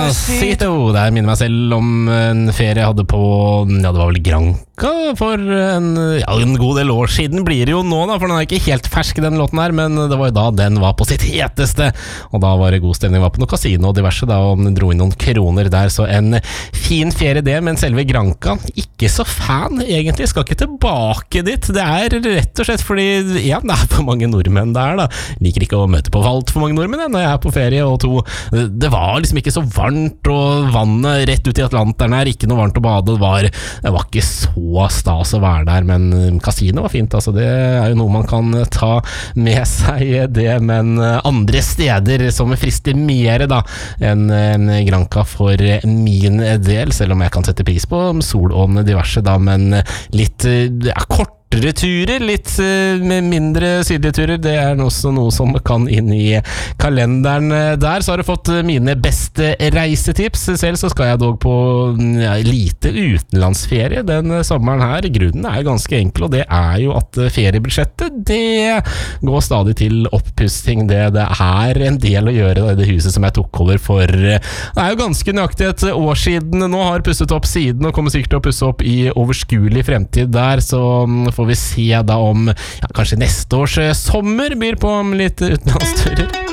Despacito, der minner meg selv om en ferie jeg hadde på, ja det var vel Granca for en god del år siden blir det jo nå da, for den er ikke helt fersk den låten her, men det var jo da den var på sitt heteste, og da var det god stemning, var på noe kasino og diverse da, og dro inn noen kroner der, så en fin ferie det, men selve Granca, ikke så fan egentlig, skal ikke tilbake dit, det er rett og slett fordi, ja, det er for mange nordmenn der da, liker ikke å møte på alt for mange nordmenn når jeg er på ferie, og to, det var liksom ikke så varmt, og vannet rett ut i Atlanteren her, ikke noe varmt å bade, det var ikke så stas å være der, men kasino var fint, altså det er jo noe man kan ta med seg det, men andre steder som frister mer da enn Granca for min del, selv om jeg kan sette pris på sol og diverse da, men litt kortere turer, litt mindre sydlige turer, det er også noe som kan inn i kalenderen der. Så har du fått mine beste reisetips. Selv så skal jeg dog på lite utenlandsferie den sommeren her. Grunnen er ganske enkel, og det er jo at feriebudsjettet, det går stadig til oppussing. Det er en del å gjøre i det huset som jeg tok over for, det er jo ganske nøyaktig et år siden. Nå har pusset opp siden og kommer sikkert til å pusse opp i overskuelig fremtid der, så får vi se da om kanskje neste års sommer byr på litt utenlandsturer.